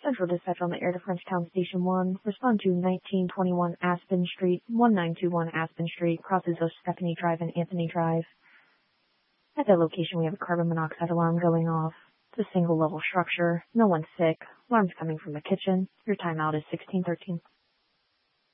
Central Dispatch on the air to Frenchtown Station 1. Respond to 1921 Aspen Street, 1921 Aspen Street, crosses of Stephanie Drive and Anthony Drive. At that location, we have a carbon monoxide alarm going off. It's a single-level structure. No one's sick. Alarm's coming from the kitchen. Your timeout is 16:13.